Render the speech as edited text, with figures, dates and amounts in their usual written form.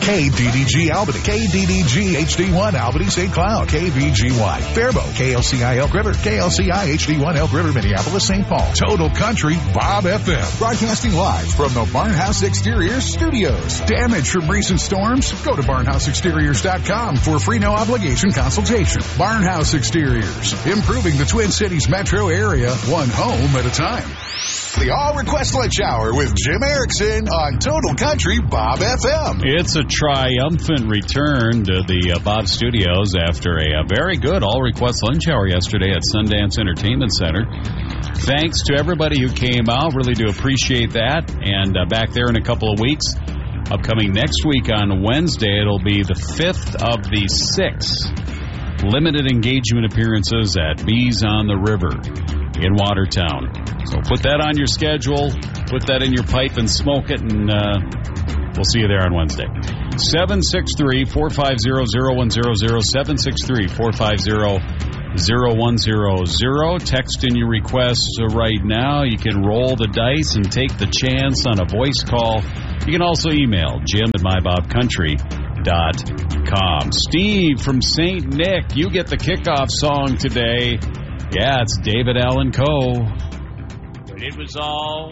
KDDG Albany, KDDG HD1 Albany St. Cloud, KVGY Faribault, KLCI Elk River, KLCI HD1 Elk River Minneapolis St. Paul. Total Country Bob FM. Broadcasting live from the Barnhouse Exteriors Studios. Damage from recent storms? Go to barnhouseexteriors.com for a free no obligation consultation. Barnhouse Exteriors. Improving the Twin Cities metro area, one home at a time. The All Request Lunch Hour with Jim Erickson on Total Country Bob FM. It's a triumphant return to the Bob Studios after a very good All Request Lunch Hour yesterday at Sundance Entertainment Center. Thanks to everybody who came out. Really do appreciate that. And back there in a couple of weeks. Upcoming next week on Wednesday, it'll be the 5th of the 6 limited engagement appearances at Bees on the River in Watertown. So put that on your schedule, put that in your pipe and smoke it, and we'll see you there on Wednesday. 763-450-0100, 763-450-0100. Text in your requests right now. You can roll the dice and take the chance on a voice call. You can also email jim@mybobcountry.com. Steve from St. Nick, you get the kickoff song today. Yeah, it's David Allan Coe. But it was all